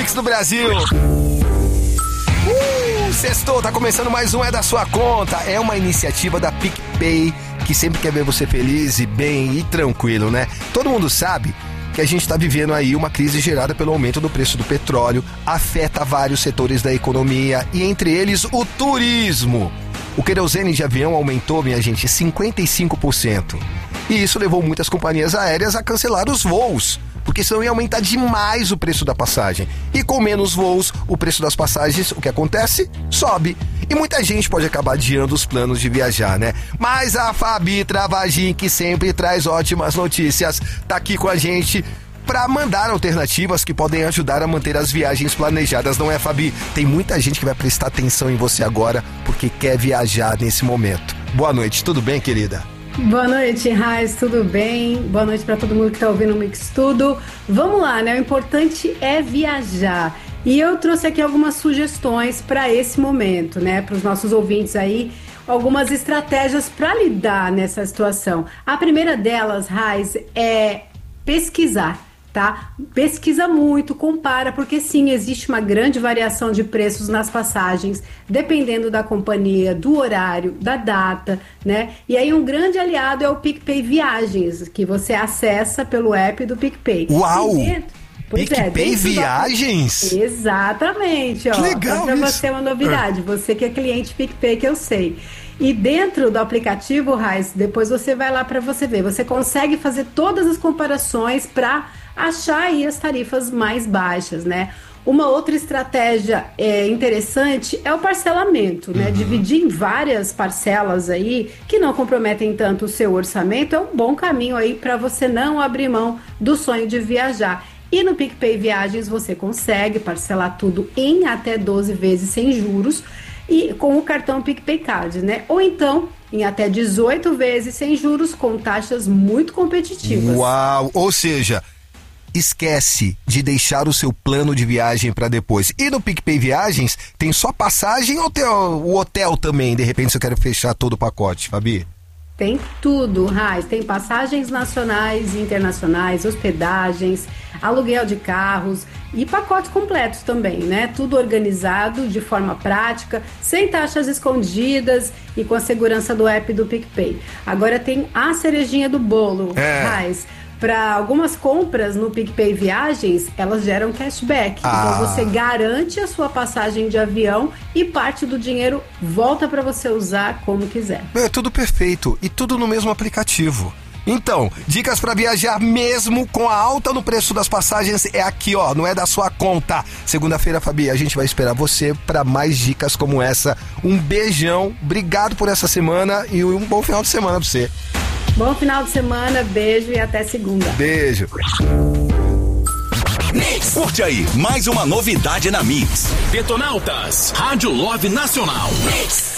Mix do Brasil. Sextou, tá começando mais um É da Sua Conta. É uma iniciativa da PicPay que sempre quer ver você feliz e bem e tranquilo, né? Todo mundo sabe que a gente está vivendo aí uma crise gerada pelo aumento do preço do petróleo, afeta vários setores da economia e entre eles o turismo. O querosene de avião aumentou, minha gente, 55%. E isso levou muitas companhias aéreas a cancelar os voos, porque senão ia aumentar demais o preço da passagem. E com menos voos, o preço das passagens, o que acontece? Sobe. E muita gente pode acabar adiando os planos de viajar, né? Mas a Fabi Travagin, que sempre traz ótimas notícias, tá aqui com a gente para mandar alternativas que podem ajudar a manter as viagens planejadas, não é, Fabi? Tem muita gente que vai prestar atenção em você agora porque quer viajar nesse momento. Boa noite, tudo bem, querida? Boa noite, Raiz, tudo bem? Boa noite para todo mundo que está ouvindo o Mix Tudo. Vamos lá, né? O importante é viajar. E eu trouxe aqui algumas sugestões para esse momento, né? Para os nossos ouvintes aí, algumas estratégias para lidar nessa situação. A primeira delas, Raiz, é pesquisar. Tá? Pesquisa muito, compara, porque sim, existe uma grande variação de preços nas passagens, dependendo da companhia, do horário, da data, né? E aí um grande aliado é o PicPay Viagens, que você acessa pelo app do PicPay. Uau! PicPay Viagens? Exatamente, ó. Que legal pra você é uma novidade, você que é cliente PicPay, que eu sei. E dentro do aplicativo, Raiz, depois você vai lá para você ver, você consegue fazer todas as comparações para achar aí as tarifas mais baixas, né? Uma outra estratégia interessante é o parcelamento, né? Dividir em várias parcelas aí que não comprometem tanto o seu orçamento é um bom caminho aí para você não abrir mão do sonho de viajar. E no PicPay Viagens você consegue parcelar tudo em até 12 vezes sem juros e com o cartão PicPay Card, né? Ou então em até 18 vezes sem juros com taxas muito competitivas. Uau! Ou seja, esquece de deixar o seu plano de viagem para depois. E no PicPay Viagens tem só passagem ou tem o hotel também? De repente se eu quero fechar todo o pacote, Fabi? Tem tudo, Raiz. Tem passagens nacionais e internacionais, hospedagens, aluguel de carros e pacotes completos também, né? Tudo organizado de forma prática, sem taxas escondidas e com a segurança do app do PicPay. Agora tem a cerejinha do bolo, Raiz. Para algumas compras no PicPay Viagens, elas geram cashback. Então você garante a sua passagem de avião e parte do dinheiro volta para você usar como quiser. É tudo perfeito e tudo no mesmo aplicativo. Então, dicas para viajar mesmo com a alta no preço das passagens é aqui, ó, não é da sua conta. Segunda-feira, Fabi, a gente vai esperar você para mais dicas como essa. Um beijão, obrigado por essa semana e um bom final de semana para você. Bom final de semana, beijo e até segunda. Beijo. Curte aí, mais uma novidade na Mix. Detonautas, Rádio Love Nacional. Mix.